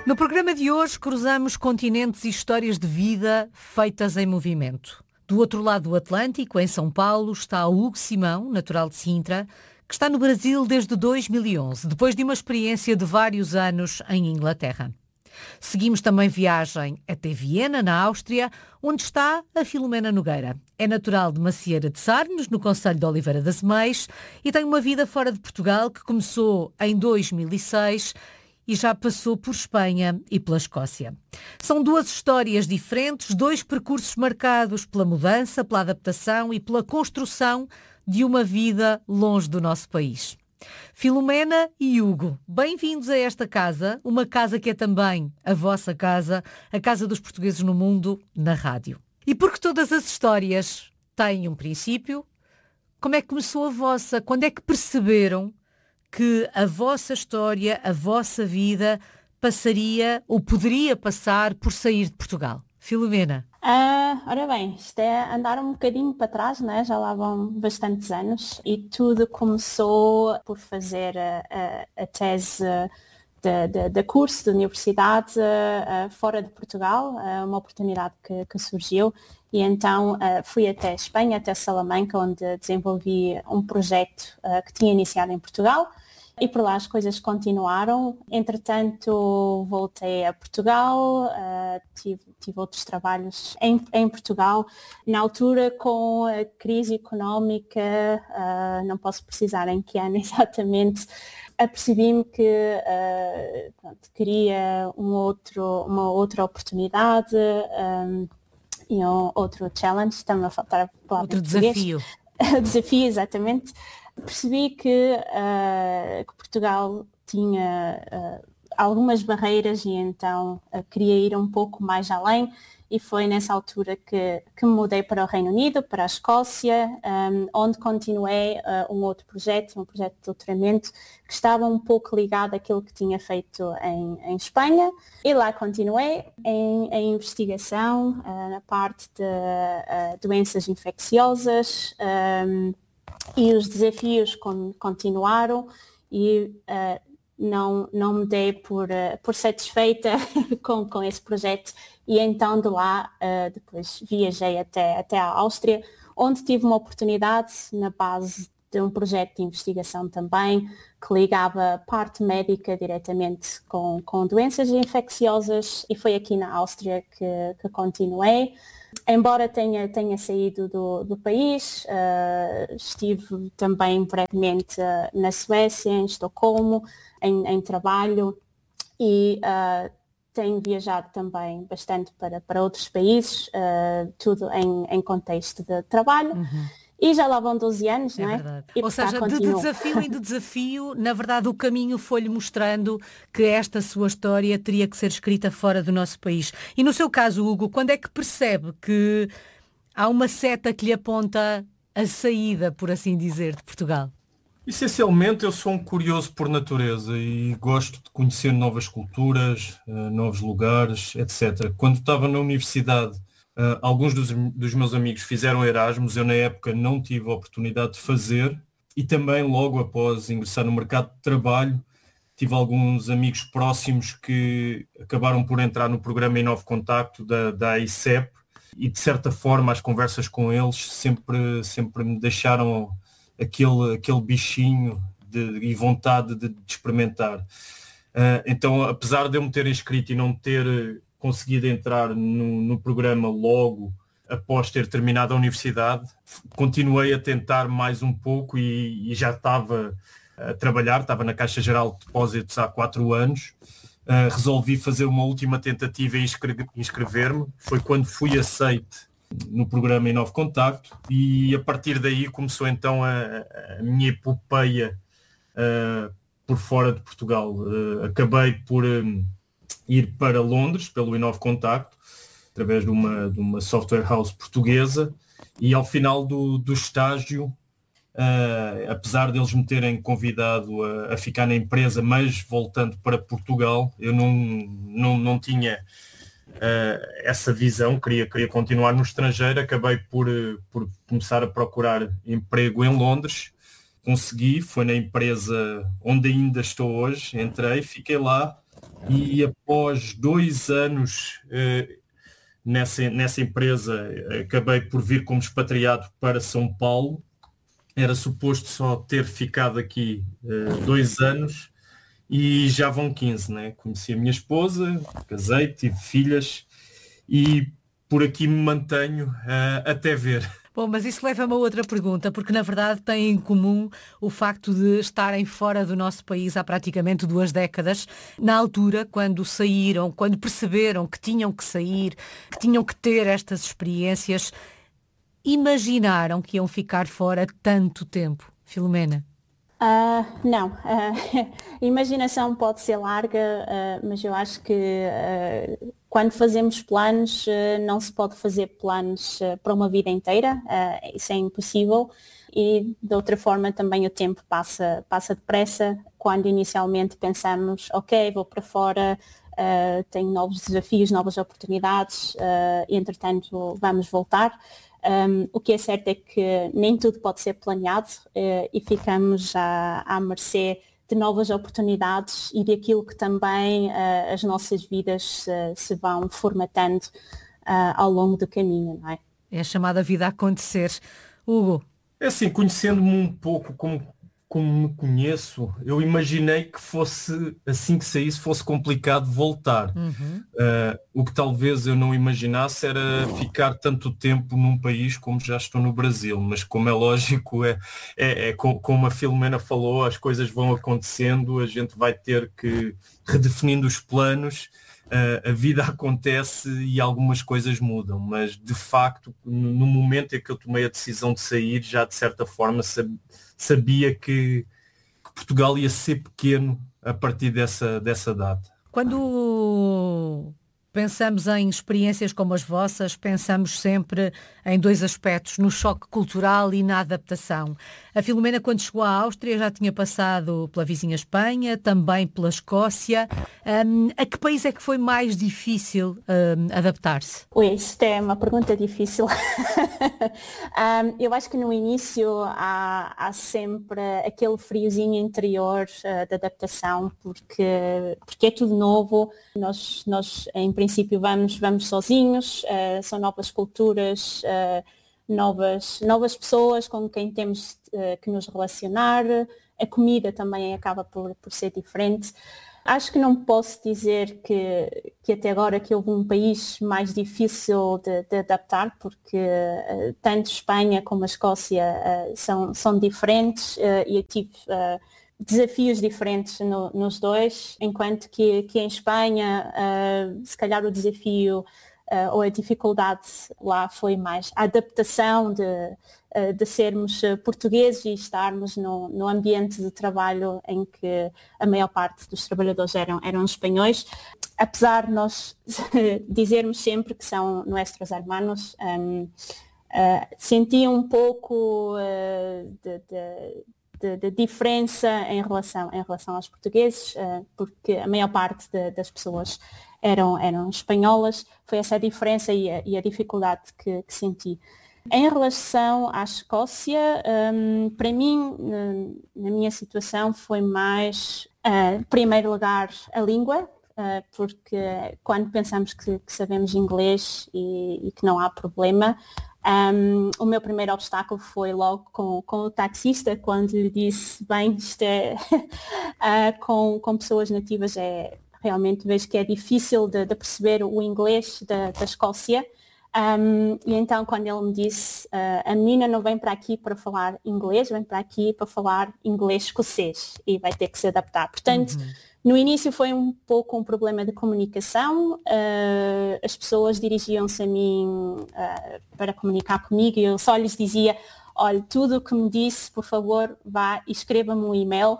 No programa de hoje cruzamos continentes e histórias de vida feitas em movimento. Do outro lado do Atlântico, em São Paulo, está Hugo Simão, natural de Sintra, que está no Brasil desde 2011, depois de uma experiência de vários anos em Inglaterra. Seguimos também viagem até Viena, na Áustria, onde está a Filomena Nogueira. É natural de Macieira de Sarnes, no concelho de Oliveira das Meias, e tem uma vida fora de Portugal que começou em 2006 e já passou por Espanha e pela Escócia. São duas histórias diferentes, dois percursos marcados pela mudança, pela adaptação e pela construção de uma vida longe do nosso país. Filomena e Hugo, bem-vindos a esta casa, uma casa que é também a vossa casa, a casa dos portugueses no mundo, na rádio. E porque todas as histórias têm um princípio, como é que começou a vossa? Quando é que perceberam que a vossa história, a vossa vida passaria ou poderia passar por sair de Portugal? Filomena. Ora bem, isto é andar um bocadinho para trás, né? Já lá vão bastantes anos e tudo começou por fazer a tese de curso de universidade fora de Portugal, uma oportunidade que surgiu, e então fui até Espanha, até Salamanca, onde desenvolvi um projeto que tinha iniciado em Portugal. E por lá as coisas continuaram. Entretanto, voltei a Portugal, tive outros trabalhos em Portugal. Na altura, com a crise económica, não posso precisar em que ano exatamente, apercebi-me que queria uma outra oportunidade e outro challenge. Está-me a faltar a palavra outro desafio. Desafio, exatamente. Percebi que Portugal tinha algumas barreiras e então queria ir um pouco mais além, e foi nessa altura que me mudei para o Reino Unido, para a Escócia, onde continuei um outro projeto, um projeto de doutoramento que estava um pouco ligado àquilo que tinha feito em Espanha, e lá continuei em investigação na parte de doenças infecciosas. E os desafios continuaram e não me dei por satisfeita com esse projeto, e então de lá depois viajei até a Áustria, onde tive uma oportunidade na base de um projeto de investigação também, que ligava a parte médica diretamente com doenças infecciosas, e foi aqui na Áustria que continuei. Embora tenha saído do país, estive também brevemente na Suécia, em Estocolmo, em trabalho, e tenho viajado também bastante para outros países, tudo em contexto de trabalho. Uhum. E já lá vão 12 anos, não é? Verdade. Ou seja, de desafio em desafio, na verdade o caminho foi-lhe mostrando que esta sua história teria que ser escrita fora do nosso país. E no seu caso, Hugo, quando é que percebe que há uma seta que lhe aponta a saída, por assim dizer, de Portugal? Essencialmente eu sou um curioso por natureza e gosto de conhecer novas culturas, novos lugares, etc. Quando estava na universidade, alguns dos meus amigos fizeram Erasmus, eu na época não tive a oportunidade de fazer, e também logo após ingressar no mercado de trabalho tive alguns amigos próximos que acabaram por entrar no programa Inovo Contacto da AICEP, e de certa forma as conversas com eles sempre me deixaram aquele bichinho e vontade de experimentar. Então, apesar de eu me ter inscrito e não ter conseguido entrar no programa logo após ter terminado a universidade, continuei a tentar mais um pouco e já estava a trabalhar, estava na Caixa Geral de Depósitos há 4 anos. Resolvi fazer uma última tentativa e inscrever-me. Foi quando fui aceite no programa Inovo Contacto, e a partir daí começou então a minha epopeia por fora de Portugal. Acabei por ir para Londres pelo Inovo Contacto, através de uma software house portuguesa, e ao final do estágio, apesar deles me terem convidado a ficar na empresa, mas voltando para Portugal, eu não tinha essa visão, queria continuar no estrangeiro. Acabei por começar a procurar emprego em Londres, consegui, foi na empresa onde ainda estou hoje, entrei, fiquei lá e após 2 anos nessa empresa acabei por vir como expatriado para São Paulo. Era suposto só ter ficado aqui 2 anos e já vão 15, né? Conheci a minha esposa, casei, tive filhas e por aqui me mantenho até ver. Bom, mas isso leva-me a outra pergunta, porque na verdade têm em comum o facto de estarem fora do nosso país há praticamente 2 décadas. Na altura, quando saíram, quando perceberam que tinham que sair, que tinham que ter estas experiências, imaginaram que iam ficar fora tanto tempo? Filomena? Não, a imaginação pode ser larga, mas eu acho que quando fazemos planos, não se pode fazer planos para uma vida inteira, isso é impossível. E de outra forma também o tempo passa depressa. Quando inicialmente pensamos, ok, vou para fora, tenho novos desafios, novas oportunidades, e entretanto vamos voltar. O que é certo é que nem tudo pode ser planeado e ficamos à mercê de novas oportunidades e daquilo que também as nossas vidas se vão formatando ao longo do caminho, não é? É a chamada vida a acontecer. Hugo? É assim, conhecendo-me um pouco como me conheço, eu imaginei que fosse, assim que saísse, fosse complicado voltar. O que talvez eu não imaginasse era ficar tanto tempo num país como já estou no Brasil, mas como é lógico, como a Filomena falou, as coisas vão acontecendo, a gente vai ter que redefinindo os planos, a vida acontece e algumas coisas mudam, mas de facto, no momento em que eu tomei a decisão de sair, já de certa forma sabia que Portugal ia ser pequeno a partir dessa data. Quando pensamos em experiências como as vossas, pensamos sempre em 2 aspectos, no choque cultural e na adaptação. A Filomena, quando chegou à Áustria, já tinha passado pela vizinha Espanha, também pela Escócia. A que país é que foi mais difícil adaptar-se? Ui, isto é uma pergunta difícil. Eu acho que no início há sempre aquele friozinho interior de adaptação, porque é tudo novo. Nós em princípio vamos sozinhos, são novas culturas, novas pessoas com quem temos que nos relacionar. A comida também acaba por ser diferente. Acho que não posso dizer que até agora que houve um país mais difícil de adaptar, porque tanto Espanha como a Escócia são diferentes e eu tive desafios diferentes nos dois, enquanto que em Espanha se calhar o desafio ou a dificuldade lá foi mais a adaptação de sermos portugueses e estarmos no ambiente de trabalho em que a maior parte dos trabalhadores eram espanhóis. Apesar de nós dizermos sempre que são nuestros hermanos, senti um pouco de diferença em relação aos portugueses, porque a maior parte das pessoas eram espanholas. Foi essa a diferença e a dificuldade que senti. Em relação à Escócia, para mim, na minha situação, foi mais, em primeiro lugar, a língua, porque quando pensamos que sabemos inglês e que não há problema, o meu primeiro obstáculo foi logo com o taxista, quando lhe disse, bem, isto é com pessoas nativas, realmente vejo que é difícil de perceber o inglês da Escócia. E então quando ele me disse, a menina não vem para aqui para falar inglês, vem para aqui para falar inglês escocês e vai ter que se adaptar. Portanto, no início foi um pouco um problema de comunicação, as pessoas dirigiam-se a mim para comunicar comigo e eu só lhes dizia, olha, tudo o que me disse, por favor, vá e escreva-me um e-mail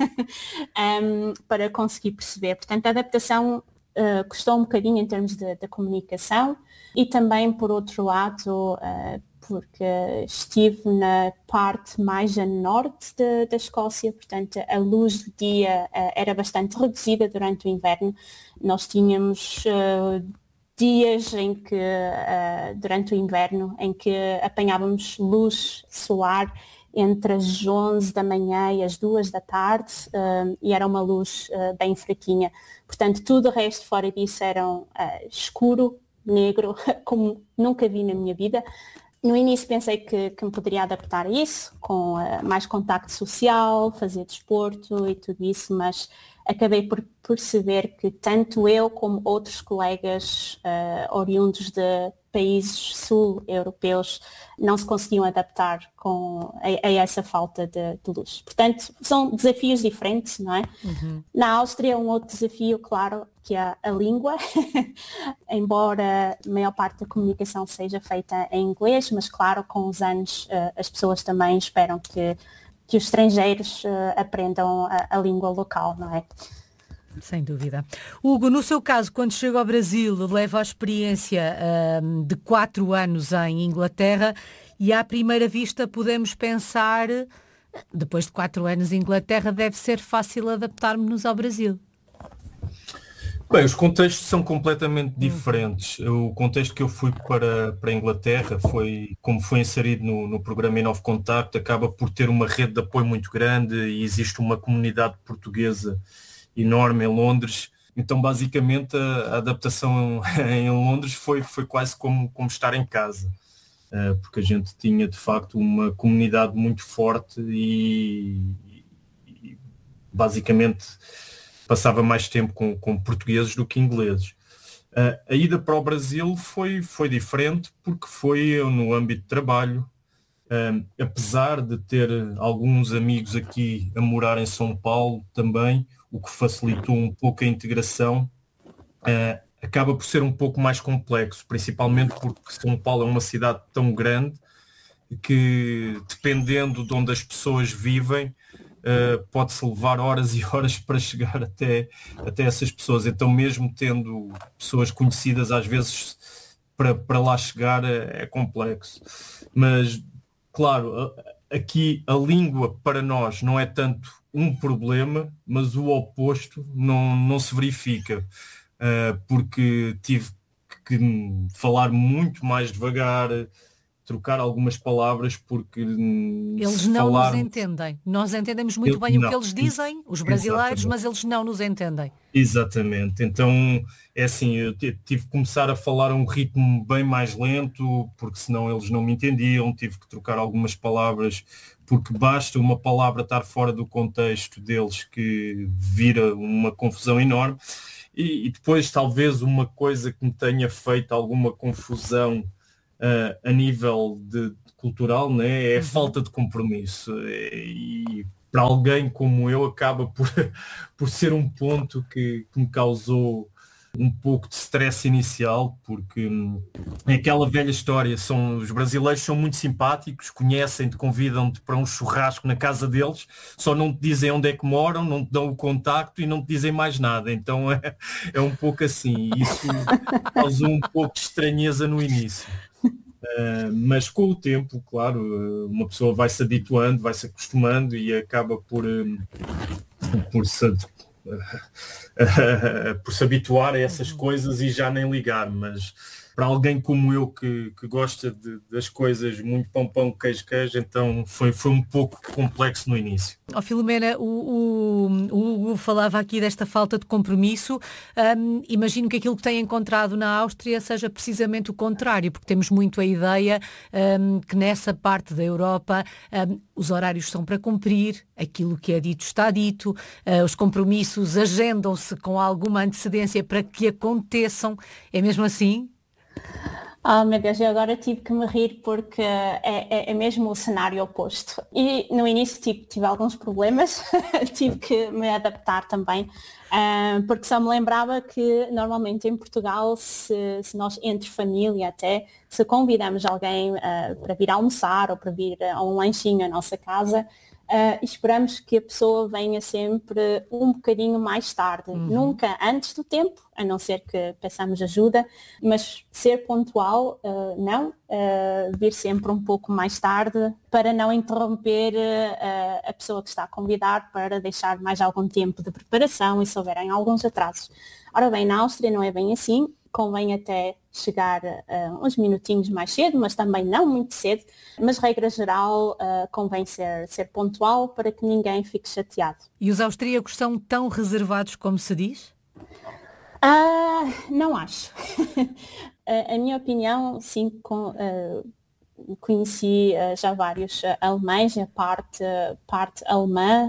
para conseguir perceber. Portanto, a adaptação custou um bocadinho em termos de comunicação e também, por outro lado, porque estive na parte mais a norte da Escócia, portanto a luz do dia era bastante reduzida durante o inverno. Nós tínhamos dias em que, durante o inverno, em que apanhávamos luz solar entre as 11 da manhã e as 2 da tarde, e era uma luz bem fraquinha. Portanto, tudo o resto fora disso era escuro, negro, como nunca vi na minha vida. No início pensei que me poderia adaptar a isso, com mais contacto social, fazer desporto e tudo isso, mas acabei por perceber que tanto eu como outros colegas oriundos de países sul-europeus não se conseguiam adaptar a essa falta de luz. Portanto, são desafios diferentes, não é? Uhum. Na Áustria, um outro desafio, claro, que é a língua, embora a maior parte da comunicação seja feita em inglês, mas claro, com os anos as pessoas também esperam que os estrangeiros aprendam a língua local, não é? Sem dúvida. Hugo, no seu caso, quando chega ao Brasil, leva a experiência de 4 anos em Inglaterra e à primeira vista podemos pensar, depois de 4 anos em Inglaterra, deve ser fácil adaptar-nos ao Brasil. Bem, os contextos são completamente diferentes. O contexto que eu fui para a Inglaterra como foi inserido no programa Em Novo Contacto, acaba por ter uma rede de apoio muito grande e existe uma comunidade portuguesa enorme em Londres. Então, basicamente, a adaptação em Londres foi quase como estar em casa, porque a gente tinha, de facto, uma comunidade muito forte e basicamente, passava mais tempo com portugueses do que ingleses. A ida para o Brasil foi diferente, porque foi no âmbito de trabalho. Apesar de ter alguns amigos aqui a morar em São Paulo também, o que facilitou um pouco a integração, acaba por ser um pouco mais complexo, principalmente porque São Paulo é uma cidade tão grande que, dependendo de onde as pessoas vivem, pode-se levar horas e horas para chegar até essas pessoas. Então, mesmo tendo pessoas conhecidas, às vezes para lá chegar é complexo. Mas, claro, aqui a língua para nós não é tanto um problema, mas o oposto não se verifica, porque tive que falar muito mais devagar, trocar algumas palavras, porque eles não nos entendem. Nós entendemos muito bem o que eles dizem, os brasileiros, exatamente. Mas eles não nos entendem. Exatamente. Então, é assim, eu tive que começar a falar a um ritmo bem mais lento, porque senão eles não me entendiam, tive que trocar algumas palavras, porque basta uma palavra estar fora do contexto deles que vira uma confusão enorme. E depois, talvez, uma coisa que me tenha feito alguma confusão a nível de cultural, né, é a falta de compromisso. E para alguém como eu acaba por ser um ponto que me causou um pouco de stress inicial, porque é aquela velha história, os brasileiros são muito simpáticos, conhecem-te, convidam-te para um churrasco na casa deles, só não te dizem onde é que moram, não te dão o contacto e não te dizem mais nada. Então é um pouco assim, isso causou um pouco de estranheza no início. Mas com o tempo, claro, uma pessoa vai se habituando, vai se acostumando e acaba por se habituar a essas coisas e já nem ligar. Mas para alguém como eu que gosta das coisas muito pão, queijo, então foi um pouco complexo no início. Filomena, o Hugo falava aqui desta falta de compromisso. Imagino que aquilo que tem encontrado na Áustria seja precisamente o contrário, porque temos muito a ideia que nessa parte da Europa os horários são para cumprir, aquilo que é dito está dito, os compromissos agendam-se com alguma antecedência para que aconteçam. É mesmo assim? Oh meu Deus, eu agora tive que me rir porque é mesmo o cenário oposto. E no início tive alguns problemas, tive que me adaptar também, porque só me lembrava que normalmente em Portugal, se nós entre família até, se convidamos alguém para vir almoçar ou para vir a um lanchinho à nossa casa, esperamos que a pessoa venha sempre um bocadinho mais tarde, nunca antes do tempo, a não ser que peçamos ajuda, mas ser pontual, não, vir sempre um pouco mais tarde para não interromper a pessoa que está a convidar, para deixar mais algum tempo de preparação e se houverem alguns atrasos. Ora bem, na Áustria não é bem assim. convém até chegar uns minutinhos mais cedo, mas também não muito cedo. Mas, regra geral, convém ser pontual para que ninguém fique chateado. E os austríacos são tão reservados como se diz? Não acho. A minha opinião, sim, conheci já vários alemães, a parte alemã.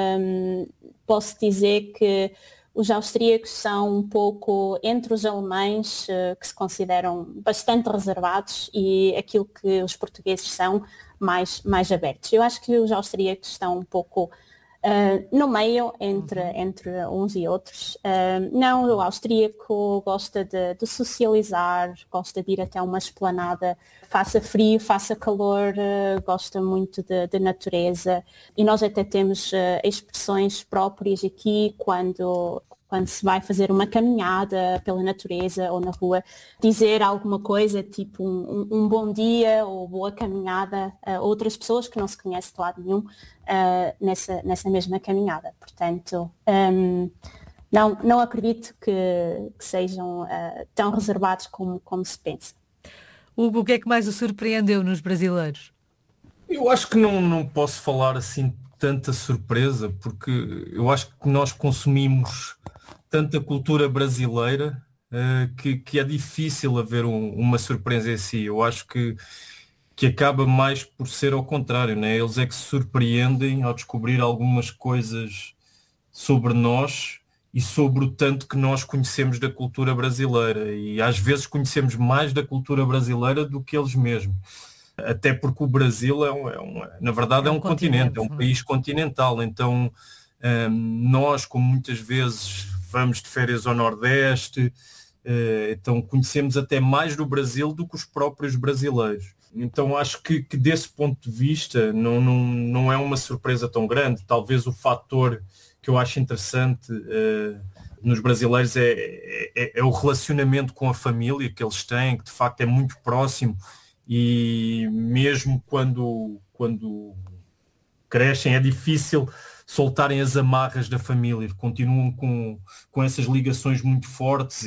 Posso dizer que os austríacos são um pouco entre os alemães, que se consideram bastante reservados, e aquilo que os portugueses são mais abertos. Eu acho que os austríacos estão um pouco no meio entre uns e outros. Não, o austríaco gosta de socializar, gosta de ir até uma esplanada, faça frio, faça calor, gosta muito de natureza, e nós até temos expressões próprias aqui quando se vai fazer uma caminhada pela natureza ou na rua, dizer alguma coisa tipo um bom dia ou boa caminhada a outras pessoas que não se conhecem de lado nenhum nessa mesma caminhada. Portanto, não acredito que sejam tão reservados como se pensa. Hugo, o que é que mais o surpreendeu nos brasileiros? Eu acho que não posso falar assim tanta surpresa, porque eu acho que nós consumimos tanta cultura brasileira que é difícil haver uma surpresa em si. Eu acho que acaba mais por ser ao contrário, né? Eles é que se surpreendem ao descobrir algumas coisas sobre nós e sobre o tanto que nós conhecemos da cultura brasileira, e às vezes conhecemos mais da cultura brasileira do que eles mesmos. Até porque o Brasil na verdade é um continente, é um país continental. Então nós, como muitas vezes vamos de férias ao Nordeste, então conhecemos até mais do Brasil do que os próprios brasileiros. Então acho que desse ponto de vista não é uma surpresa tão grande. Talvez o fator que eu acho interessante nos brasileiros é o relacionamento com a família que eles têm, que de facto é muito próximo, e mesmo quando crescem é difícil soltarem as amarras da família, continuam com essas ligações muito fortes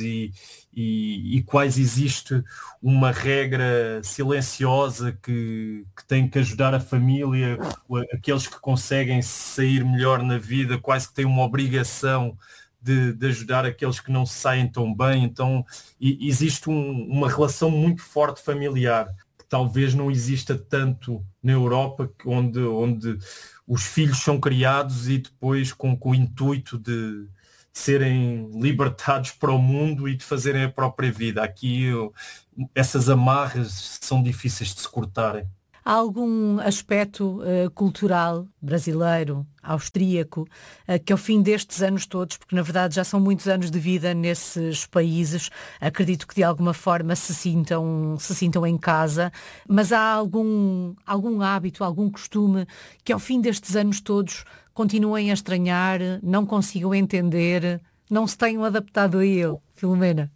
e quase existe uma regra silenciosa que tem que ajudar a família, aqueles que conseguem sair melhor na vida quase que têm uma obrigação de ajudar aqueles que não se saem tão bem. Então existe uma relação muito forte familiar, que talvez não exista tanto na Europa, onde os filhos são criados e depois com o intuito de serem libertados para o mundo e de fazerem a própria vida. Aqui essas amarras são difíceis de se cortarem. Há algum aspecto cultural brasileiro, austríaco, que ao fim destes anos todos, porque na verdade já são muitos anos de vida nesses países, acredito que de alguma forma se sintam em casa, mas há algum hábito, algum costume que ao fim destes anos todos continuem a estranhar, não consigam entender, não se tenham adaptado a ele? Filomena?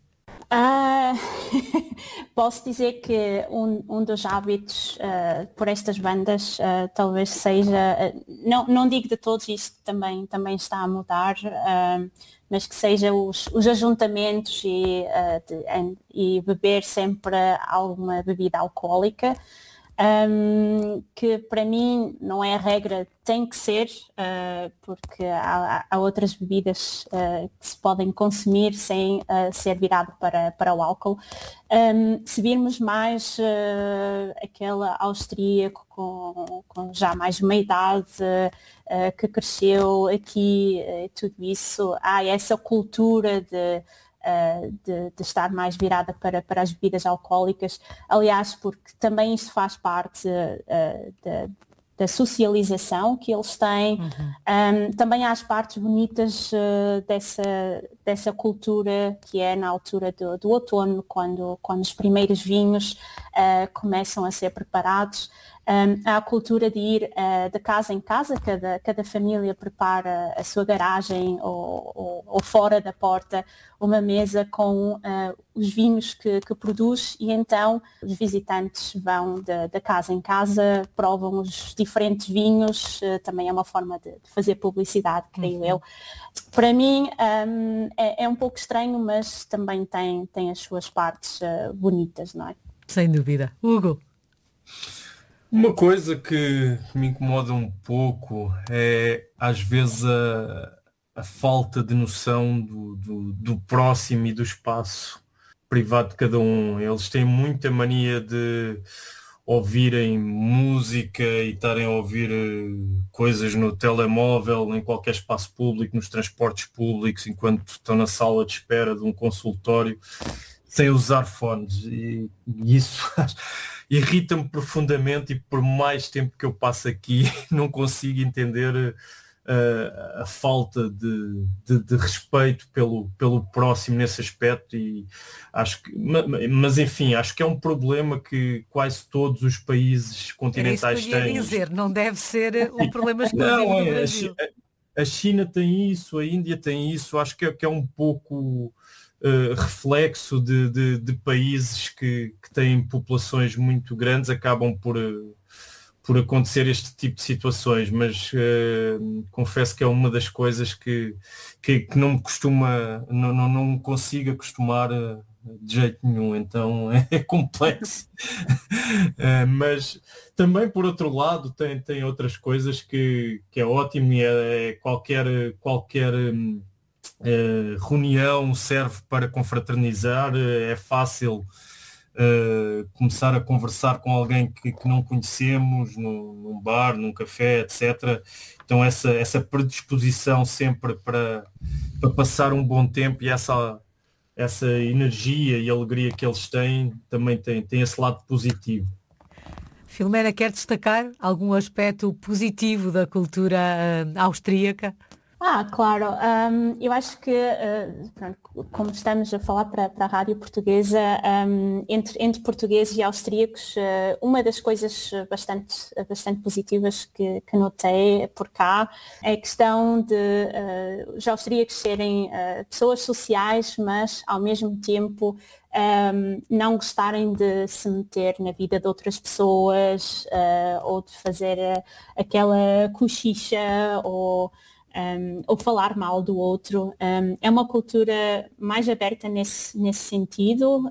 Posso dizer que um dos hábitos por estas bandas talvez seja, não digo de todos, isto também está a mudar, mas que seja os ajuntamentos e beber sempre alguma bebida alcoólica, que para mim não é a regra, tem que ser, porque há outras bebidas que se podem consumir sem ser virado para o álcool. Se virmos mais aquele austríaco com já mais uma idade, que cresceu aqui, tudo isso, há essa cultura de estar mais virada para as bebidas alcoólicas, aliás, porque também isto faz parte da socialização que eles têm. Também há as partes bonitas dessa cultura, que é na altura do outono, quando os primeiros vinhos começam a ser preparados. Há a cultura de ir de casa em casa, cada família prepara a sua garagem ou fora da porta uma mesa com os vinhos que produz, e então os visitantes vão da casa em casa, provam os diferentes vinhos, também é uma forma de fazer publicidade, creio eu. Para mim é um pouco estranho, mas também tem as suas partes bonitas, não é? Sem dúvida. Hugo? Uma coisa que me incomoda um pouco é, às vezes, a falta de noção do próximo e do espaço privado de cada um. Eles têm muita mania de ouvirem música e estarem a ouvir coisas no telemóvel, em qualquer espaço público, nos transportes públicos, enquanto estão na sala de espera de um consultório, sem usar fones. E isso irrita-me profundamente, e por mais tempo que eu passo aqui não consigo entender a falta de respeito pelo próximo nesse aspecto, e acho que, mas enfim, acho que é um problema que quase todos os países continentais têm. Dizer, não deve ser um problema exclusivo do Brasil. A China tem isso, a Índia tem isso, acho que é um pouco reflexo de países que têm populações muito grandes, acabam por acontecer este tipo de situações, mas confesso que é uma das coisas que não me consigo acostumar de jeito nenhum, então é complexo. Mas também, por outro lado, tem outras coisas que é ótimo, e é qualquer reunião serve para confraternizar, é fácil começar a conversar com alguém que não conhecemos num bar, num café, etc. Então essa predisposição sempre para passar um bom tempo, e essa energia e alegria que eles têm também tem esse lado positivo. Filomena, quer destacar algum aspecto positivo da cultura austríaca? Claro. Eu acho que, como estamos a falar para a rádio portuguesa, entre portugueses e austríacos, uma das coisas bastante positivas que notei por cá é a questão de os austríacos serem pessoas sociais, mas ao mesmo tempo não gostarem de se meter na vida de outras pessoas, ou de fazer aquela cochicha ou falar mal do outro. É uma cultura mais aberta nesse sentido,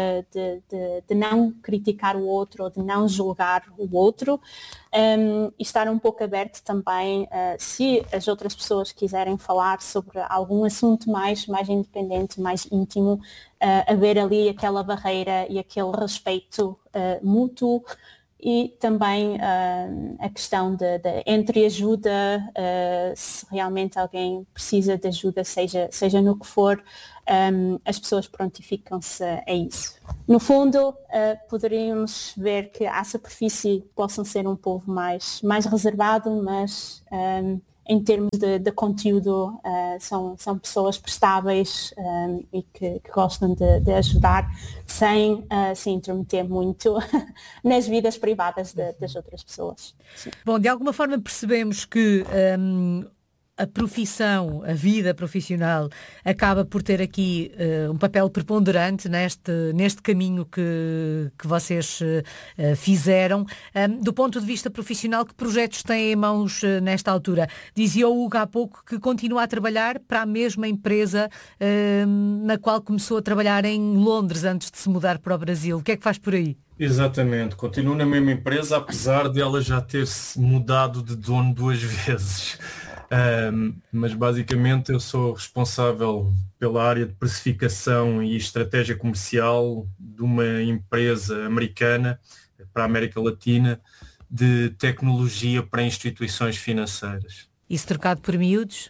de não criticar o outro ou de não julgar o outro, e estar um pouco aberto também, se as outras pessoas quiserem falar sobre algum assunto mais independente, mais íntimo, haver ali aquela barreira e aquele respeito mútuo. E também a questão de entreajuda, se realmente alguém precisa de ajuda, seja no que for, as pessoas prontificam-se a isso. No fundo, poderíamos ver que à superfície possam ser um povo mais reservado, mas em termos de conteúdo, são pessoas prestáveis e que gostam de ajudar sem se intrometer muito nas vidas privadas das outras pessoas. Sim. Bom, de alguma forma percebemos que a profissão, a vida profissional, acaba por ter aqui um papel preponderante neste caminho que vocês fizeram. Do ponto de vista profissional, que projetos têm em mãos nesta altura? Dizia o Hugo há pouco que continua a trabalhar para a mesma empresa na qual começou a trabalhar em Londres antes de se mudar para o Brasil. O que é que faz por aí? Exatamente, continuo na mesma empresa, apesar de ela já ter-se mudado de dono 2 vezes. Mas basicamente eu sou responsável pela área de precificação e estratégia comercial de uma empresa americana para a América Latina de tecnologia para instituições financeiras. Isso trocado por miúdos?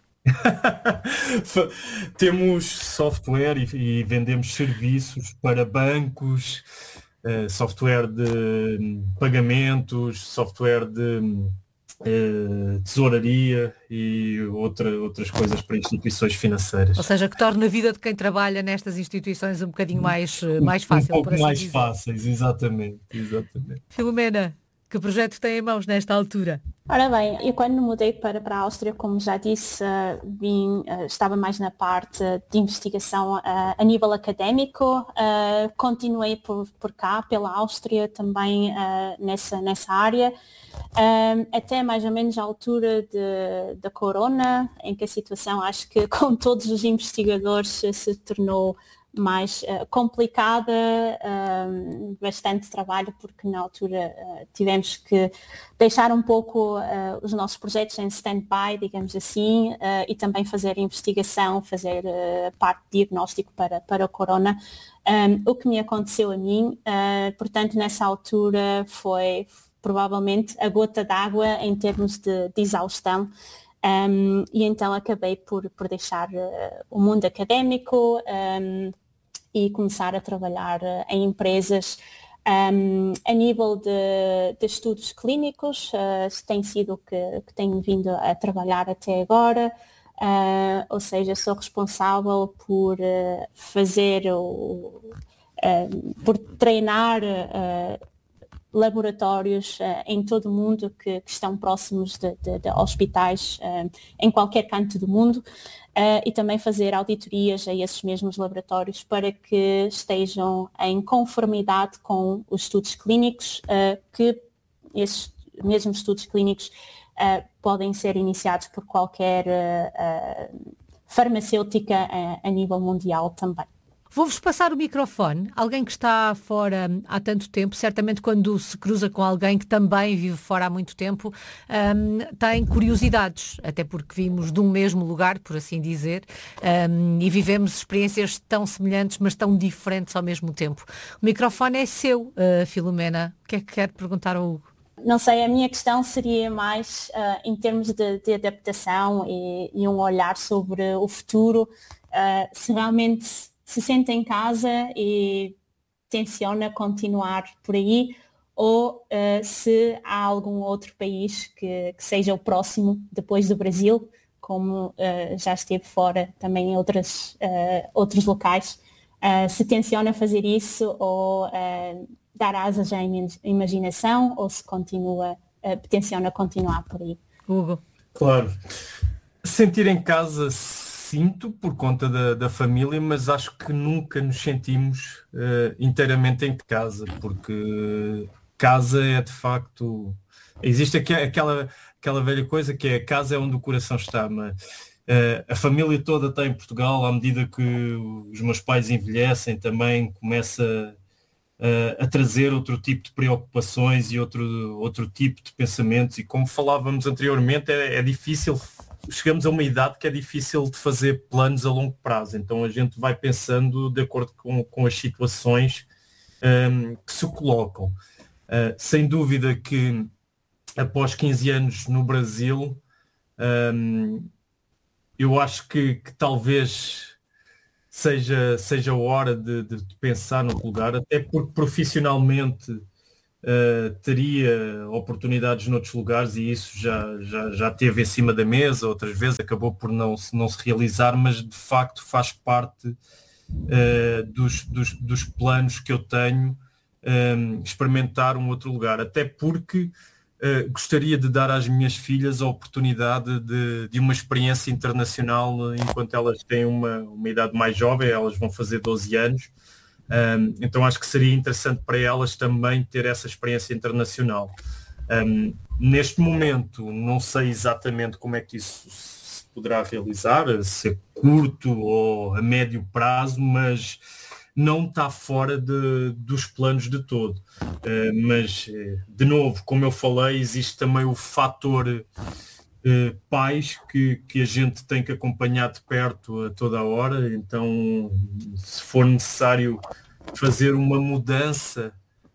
Temos software e vendemos serviços para bancos, software de pagamentos, software de tesouraria e outras coisas para instituições financeiras. Ou seja, que torna a vida de quem trabalha nestas instituições um bocadinho mais fácil. Um pouco mais fáceis, exatamente. Filomena, Que projeto tem em mãos nesta altura? Ora bem, eu quando me mudei para a Áustria, como já disse, estava mais na parte de investigação a nível académico. Continuei por cá, pela Áustria, também nessa área, até mais ou menos a altura da corona, em que a situação, acho que com todos os investigadores, se tornou mais complicada, bastante trabalho, porque na altura tivemos que deixar um pouco os nossos projetos em stand-by, digamos assim, e também fazer investigação, fazer parte de diagnóstico para a corona. O que me aconteceu a mim, portanto, nessa altura foi provavelmente a gota d'água em termos de exaustão. E então acabei por deixar o mundo académico e começar a trabalhar em empresas a nível de estudos clínicos. Tem sido o que tenho vindo a trabalhar até agora, ou seja, sou responsável por por treinar laboratórios em todo o mundo que estão próximos de hospitais em qualquer canto do mundo, e também fazer auditorias a esses mesmos laboratórios para que estejam em conformidade com os estudos clínicos, que esses mesmos estudos clínicos podem ser iniciados por qualquer farmacêutica a nível mundial também. Vou-vos passar o microfone. Alguém que está fora há tanto tempo, certamente quando se cruza com alguém que também vive fora há muito tempo, tem curiosidades, até porque vimos de um mesmo lugar, por assim dizer, e vivemos experiências tão semelhantes, mas tão diferentes ao mesmo tempo. O microfone é seu, Filomena. O que é que quer perguntar ao Hugo? Não sei, a minha questão seria mais em termos de adaptação e um olhar sobre o futuro, se realmente se sente em casa e tenciona continuar por aí, ou se há algum outro país que seja o próximo depois do Brasil, como já esteve fora também em outros locais, se tenciona fazer isso ou dar asas à imaginação, ou se tenciona continuar por aí. Hugo. Claro. Sentir em casa, sinto por conta da família, mas acho que nunca nos sentimos inteiramente em casa, porque casa é de facto... Existe aquela velha coisa que é: a casa é onde o coração está, mas a família toda está em Portugal. À medida que os meus pais envelhecem, também começa a trazer outro tipo de preocupações e outro tipo de pensamentos, e como falávamos anteriormente, é difícil. Chegamos a uma idade que é difícil de fazer planos a longo prazo, então a gente vai pensando de acordo com as situações que se colocam. Sem dúvida que após 15 anos no Brasil, eu acho que talvez seja a hora de pensar no lugar, até porque profissionalmente teria oportunidades noutros lugares, e isso já teve em cima da mesa, outras vezes acabou por não se realizar, mas de facto faz parte dos planos que eu tenho, experimentar um outro lugar, até porque gostaria de dar às minhas filhas a oportunidade de uma experiência internacional enquanto elas têm uma idade mais jovem. Elas vão fazer 12 anos. Então acho que seria interessante para elas também ter essa experiência internacional. Neste momento não sei exatamente como é que isso se poderá realizar, se é curto ou a médio prazo, mas não está fora dos planos de todo. Mas, de novo, como eu falei, existe também o fator pais que a gente tem que acompanhar de perto a toda a hora. Então, se for necessário fazer uma mudança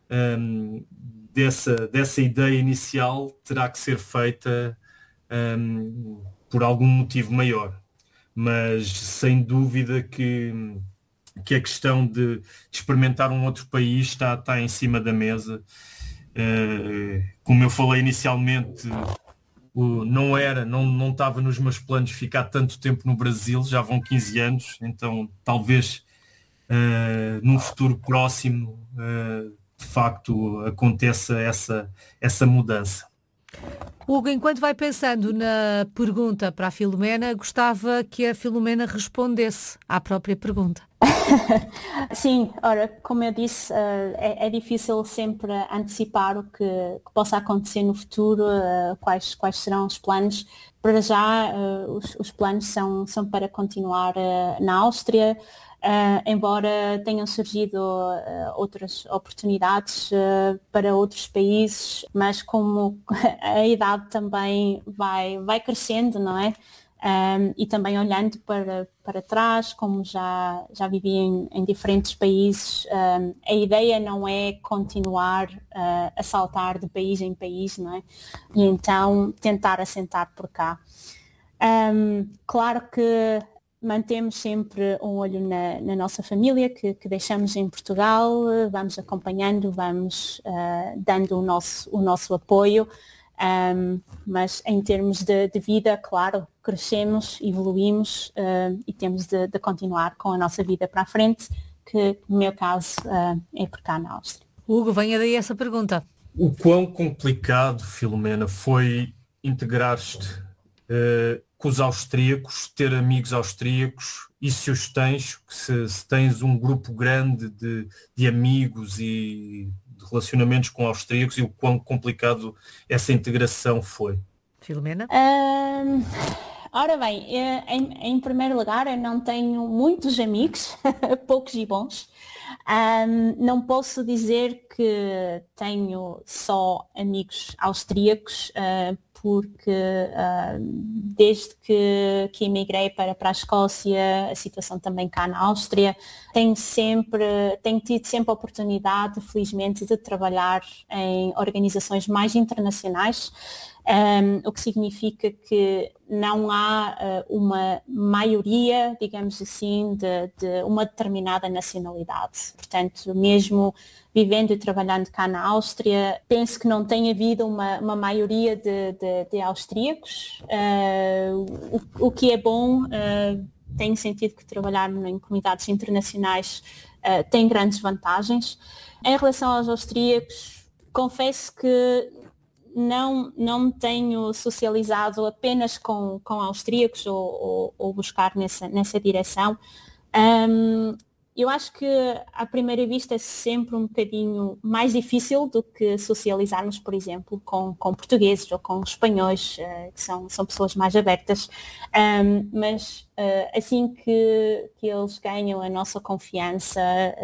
dessa ideia inicial, terá que ser feita por algum motivo maior. Mas sem dúvida que a questão de experimentar um outro país está em cima da mesa. Como eu falei inicialmente, não estava nos meus planos ficar tanto tempo no Brasil, já vão 15 anos, então talvez num futuro próximo de facto aconteça essa mudança. Hugo, enquanto vai pensando na pergunta para a Filomena, gostava que a Filomena respondesse à própria pergunta. Sim, ora, como eu disse, é difícil sempre antecipar o que possa acontecer no futuro, quais serão os planos. Para já, os planos são para continuar na Áustria, embora tenham surgido outras oportunidades para outros países, mas como a idade também vai crescendo, não é? E também olhando para trás, como já vivi em diferentes países, a ideia não é continuar a saltar de país em país, não é? E então tentar assentar por cá. Claro que mantemos sempre um olho na nossa família, que deixamos em Portugal, vamos acompanhando, vamos dando o nosso apoio. Mas em termos de vida, claro, crescemos, evoluímos e temos de continuar com a nossa vida para a frente, que no meu caso é por cá na Áustria. Hugo, venha daí essa pergunta. O quão complicado, Filomena, foi integrar-te com os austríacos, ter amigos austríacos, e se os tens, se tens um grupo grande de amigos e de relacionamentos com austríacos, e o quão complicado essa integração foi? Filomena? Ora bem, em primeiro lugar, eu não tenho muitos amigos, poucos e bons. Não posso dizer que tenho só amigos austríacos, porque desde que emigrei para a Escócia, a situação também cá na Áustria, tenho tido sempre a oportunidade, felizmente, de trabalhar em organizações mais internacionais, o que significa que não há uma maioria, digamos assim, de uma determinada nacionalidade. Portanto, mesmo vivendo e trabalhando cá na Áustria, penso que não tem havido uma maioria de austríacos, o que é bom. Tenho sentido que trabalhar em comunidades internacionais tem grandes vantagens. Em relação aos austríacos, confesso que não me tenho socializado apenas com austríacos ou buscar nessa direção. Eu acho que à primeira vista é sempre um bocadinho mais difícil do que socializarmos, por exemplo, com portugueses ou com espanhóis, que são pessoas mais abertas, mas assim que eles ganham a nossa confiança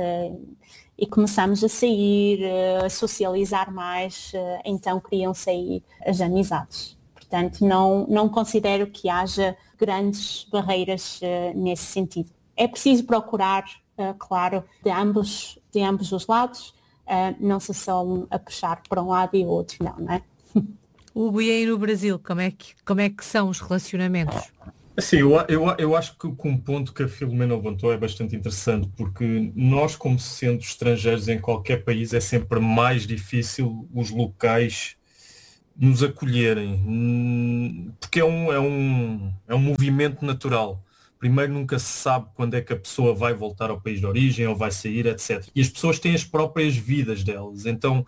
e começamos a sair, a socializar mais, então criam-se aí as amizades. Portanto, não considero que haja grandes barreiras nesse sentido. É preciso procurar, claro, de ambos os lados, não se só a puxar para um lado e o outro não é? Hugo, e aí no Brasil, como é que são os relacionamentos? Assim, eu acho que um ponto que a Filomena levantou é bastante interessante, porque nós, como sendo estrangeiros em qualquer país, é sempre mais difícil os locais nos acolherem, porque é um movimento natural. Primeiro, nunca se sabe quando é que a pessoa vai voltar ao país de origem ou vai sair, etc. E as pessoas têm as próprias vidas delas, então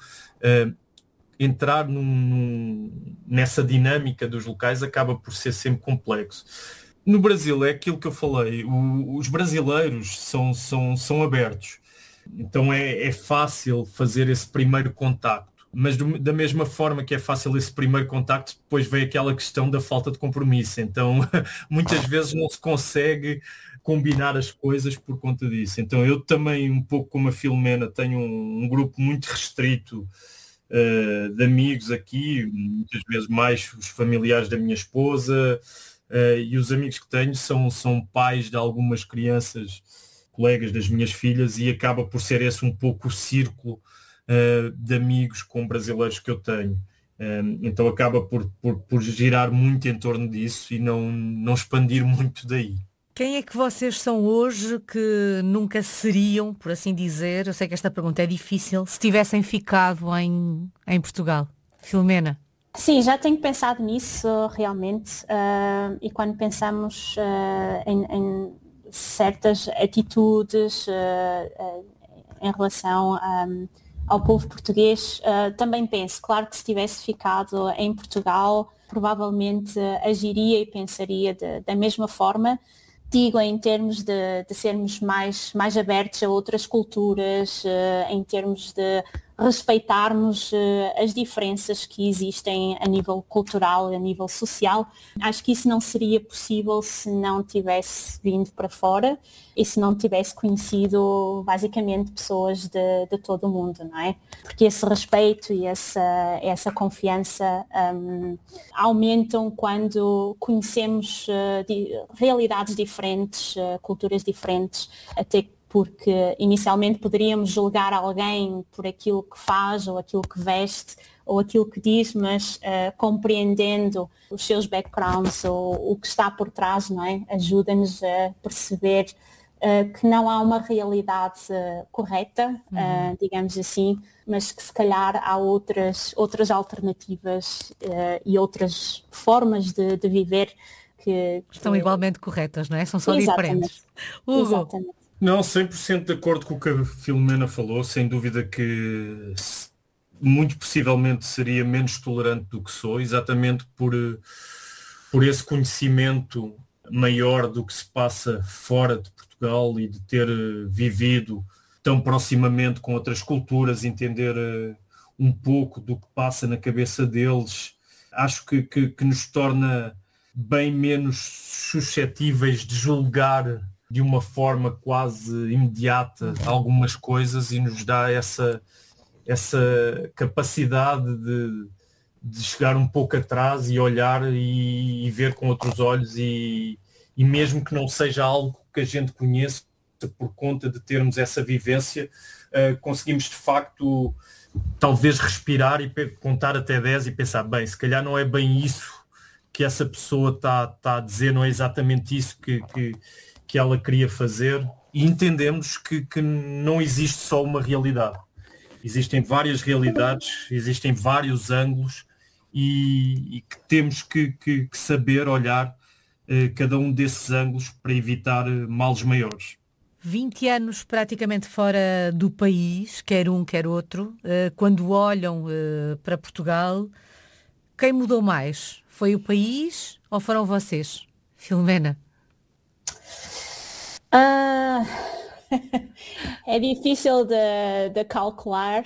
entrar nessa dinâmica dos locais acaba por ser sempre complexo. No Brasil é aquilo que eu falei, os brasileiros são abertos, então é fácil fazer esse primeiro contacto, mas da mesma forma que é fácil esse primeiro contacto, depois vem aquela questão da falta de compromisso, então muitas vezes não se consegue combinar as coisas por conta disso. Então eu também, um pouco como a Filomena, tenho um grupo muito restrito de amigos aqui, muitas vezes mais os familiares da minha esposa, e os amigos que tenho são pais de algumas crianças, colegas das minhas filhas, e acaba por ser esse um pouco o círculo de amigos com brasileiros que eu tenho. Então acaba por girar muito em torno disso e não expandir muito daí. Quem é que vocês são hoje que nunca seriam, por assim dizer, eu sei que esta pergunta é difícil, se tivessem ficado em Portugal? Filomena? Sim, já tenho pensado nisso realmente, e quando pensamos em certas atitudes em relação ao povo português, também penso, claro que se tivesse ficado em Portugal, provavelmente agiria e pensaria da mesma forma. Digo em termos de sermos mais abertos a outras culturas, em termos de respeitarmos as diferenças que existem a nível cultural, a nível social. Acho que isso não seria possível se não tivesse vindo para fora e se não tivesse conhecido basicamente pessoas de todo o mundo, não é? Porque esse respeito e essa confiança aumentam quando conhecemos realidades diferentes, culturas diferentes, até porque inicialmente poderíamos julgar alguém por aquilo que faz ou aquilo que veste ou aquilo que diz, mas compreendendo os seus backgrounds ou o que está por trás, não é? Ajuda-nos a perceber que não há uma realidade correta, digamos assim, mas que se calhar há outras alternativas e outras formas de viver que estão igualmente corretas, não é? São só Exatamente. diferentes. Hugo. Exatamente. Não, 100% de acordo com o que a Filomena falou, sem dúvida que muito possivelmente seria menos tolerante do que sou, exatamente por esse conhecimento maior do que se passa fora de Portugal e de ter vivido tão proximamente com outras culturas, entender um pouco do que passa na cabeça deles. Acho que nos torna bem menos suscetíveis de julgar de uma forma quase imediata algumas coisas e nos dá essa capacidade de chegar um pouco atrás e olhar e ver com outros olhos e mesmo que não seja algo que a gente conheça, por conta de termos essa vivência, conseguimos de facto talvez respirar e contar até 10 e pensar, bem, se calhar não é bem isso que essa pessoa está a dizer, não é exatamente isso que ela queria fazer, e entendemos que não existe só uma realidade. Existem várias realidades, existem vários ângulos e que temos que saber olhar cada um desses ângulos para evitar males maiores. 20 anos praticamente fora do país, quer um, quer outro. Quando olham para Portugal, quem mudou mais? Foi o país ou foram vocês? Filomena? É difícil de calcular.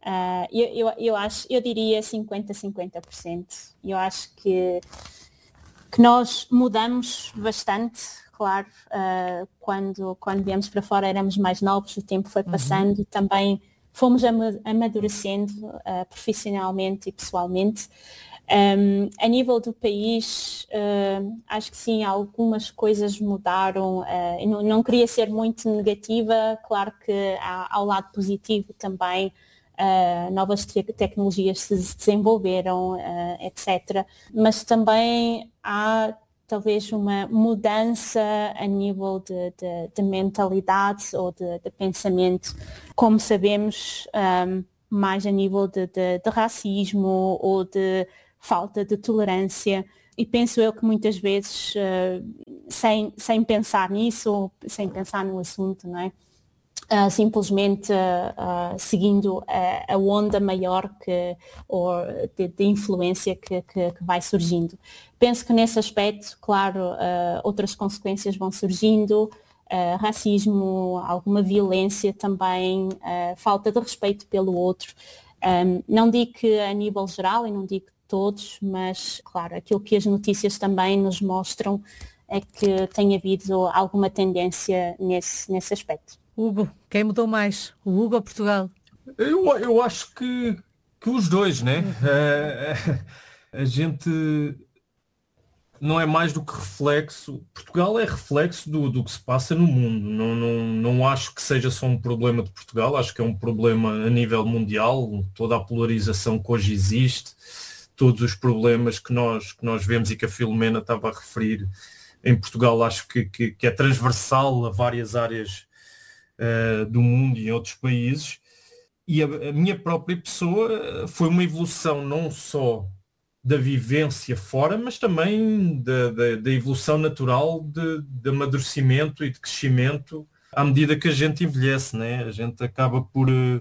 Eu diria 50-50%. Eu acho que nós mudamos bastante, claro. Quando viemos para fora éramos mais novos, o tempo foi passando e também fomos amadurecendo profissionalmente e pessoalmente. A nível do país, acho que sim, algumas coisas mudaram. Não queria ser muito negativa, claro que há ao lado positivo também, novas tecnologias se desenvolveram, etc. Mas também há talvez uma mudança a nível de mentalidade ou de pensamento, como sabemos, mais a nível de racismo ou de falta de tolerância, e penso eu que muitas vezes, sem pensar nisso, sem pensar no assunto, não é? Simplesmente seguindo a onda maior de influência que vai surgindo. Penso que nesse aspecto, claro, outras consequências vão surgindo, racismo, alguma violência também, falta de respeito pelo outro. Não digo que a nível geral, e não digo todos, mas claro, aquilo que as notícias também nos mostram é que tem havido alguma tendência nesse aspecto. Hugo, quem mudou mais? O Hugo ou Portugal? Eu acho que os dois, né? A gente não é mais do que reflexo. Portugal é reflexo do que se passa no mundo. Não acho que seja só um problema de Portugal, acho que é um problema a nível mundial, toda a polarização que hoje existe, todos os problemas que nós vemos e que a Filomena estava a referir em Portugal, acho que é transversal a várias áreas do mundo e em outros países. E a minha própria pessoa foi uma evolução não só da vivência fora, mas também da evolução natural de amadurecimento e de crescimento à medida que a gente envelhece, né? A gente acaba por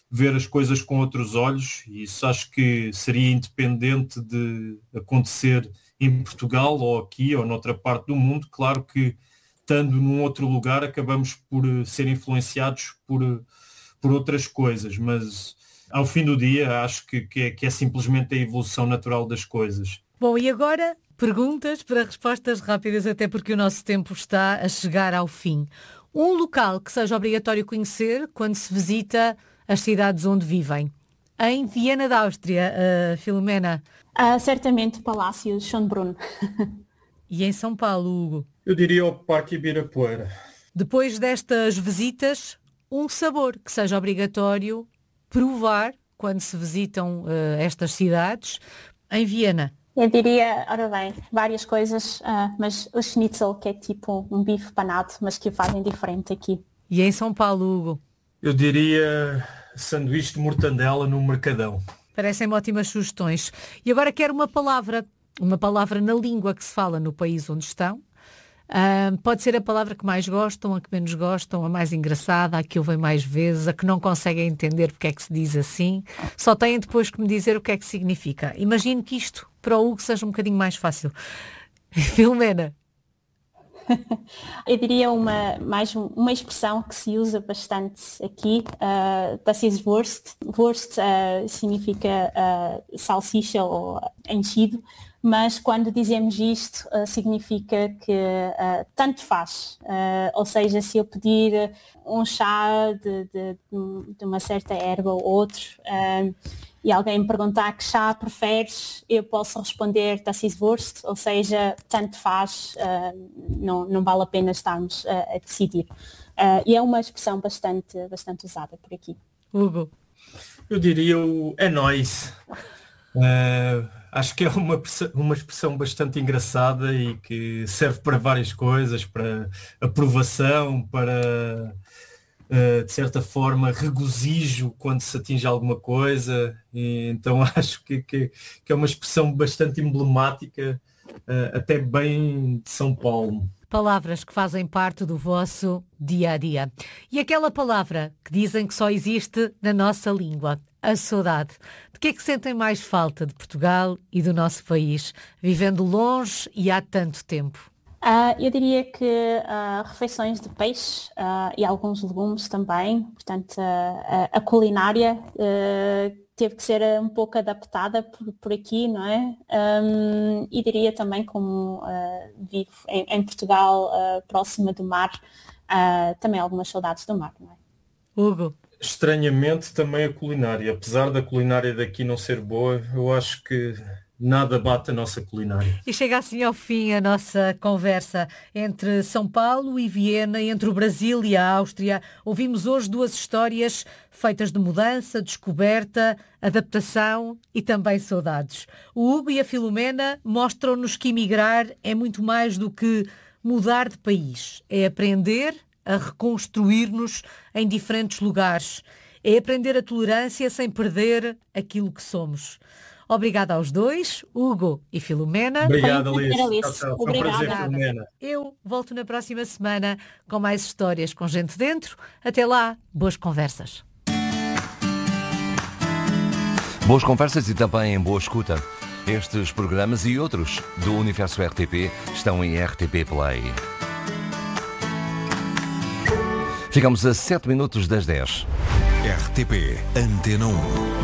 ver as coisas com outros olhos, e isso acho que seria independente de acontecer em Portugal ou aqui ou noutra parte do mundo. Claro que, estando num outro lugar, acabamos por ser influenciados por outras coisas, mas ao fim do dia acho que é simplesmente a evolução natural das coisas. Bom, e agora perguntas para respostas rápidas, até porque o nosso tempo está a chegar ao fim. Um local que seja obrigatório conhecer quando se visita as cidades onde vivem. Em Viena da Áustria, Filomena. Certamente o Palácio de Schönbrunn. E em São Paulo, Hugo? Eu diria o Parque Ibirapuera. Depois destas visitas, um sabor que seja obrigatório provar quando se visitam estas cidades. Em Viena? Eu diria, ora bem, várias coisas, mas o schnitzel, que é tipo um bife panado, mas que o fazem diferente aqui. E em São Paulo, Hugo? Eu diria sanduíche de mortandela no Mercadão. Parecem-me ótimas sugestões. E agora quero uma palavra na língua que se fala no país onde estão. Pode ser a palavra que mais gostam, a que menos gostam, a mais engraçada, a que ouvem mais vezes, a que não conseguem entender porque é que se diz assim. Só têm depois que me dizer o que é que significa. Imagino que isto para o Hugo seja um bocadinho mais fácil. Filomena? Eu diria uma expressão que se usa bastante aqui, das ist Wurst. Wurst significa salsicha ou enchido, mas quando dizemos isto significa que tanto faz. Ou seja, se eu pedir um chá de uma certa erva ou outro, e alguém me perguntar que chá preferes, eu posso responder das ist Wurst, ou seja, tanto faz, não vale a pena estarmos a decidir. E é uma expressão bastante usada por aqui. Hugo? Eu diria o é nóis. Acho que é uma expressão bastante engraçada e que serve para várias coisas, para aprovação, para... de certa forma, regozijo quando se atinge alguma coisa, e então acho que é uma expressão bastante emblemática, até bem de São Paulo. Palavras que fazem parte do vosso dia-a-dia. E aquela palavra que dizem que só existe na nossa língua, a saudade. De que é que sentem mais falta de Portugal e do nosso país, vivendo longe e há tanto tempo? Eu diria que refeições de peixe e alguns legumes também, portanto a culinária teve que ser um pouco adaptada por aqui, não é? E diria também como vivo em Portugal, próxima do mar, também algumas saudades do mar, não é? Hugo? Estranhamente também a culinária, apesar da culinária daqui não ser boa, eu acho que nada bate a nossa culinária. E chega assim ao fim a nossa conversa entre São Paulo e Viena, entre o Brasil e a Áustria. Ouvimos hoje duas histórias feitas de mudança, descoberta, adaptação e também saudades. O Hugo e a Filomena mostram-nos que emigrar é muito mais do que mudar de país. É aprender a reconstruir-nos em diferentes lugares. É aprender a tolerância sem perder aquilo que somos. Obrigada aos dois, Hugo e Filomena. Obrigada, Liz. Obrigada. Filomena. Eu volto na próxima semana com mais histórias com gente dentro. Até lá, boas conversas. Boas conversas e também boa escuta. Estes programas e outros do Universo RTP estão em RTP Play. Ficamos a 7 minutos das 10. RTP Antena 1.